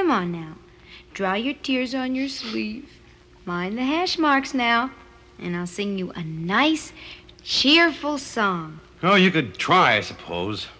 Come on now. Dry your tears on your sleeve. Mind the hash marks now. And I'll sing you a nice, cheerful song. Oh, you could try, I suppose.